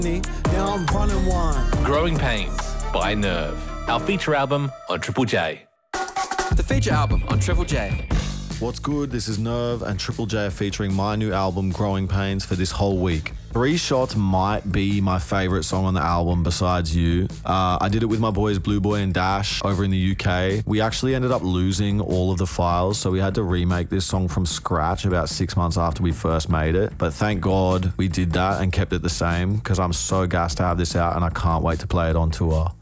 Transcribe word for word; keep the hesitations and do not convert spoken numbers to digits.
Now I'm running one. Growing Pains by Nerve, our feature album on Triple J. The feature album on Triple J. What's good? This is Nerve and Triple J are featuring my new album, Growing Pains, for this whole week. Three Shots might be my favourite song on the album besides You. Uh, I did it with my boys Blue Boy and Dash over in the U K. We actually ended up losing all of the files, so we had to remake this song from scratch about six months after we first made it. But thank God we did that and kept it the same, because I'm so gassed to have this out and I can't wait to play it on tour.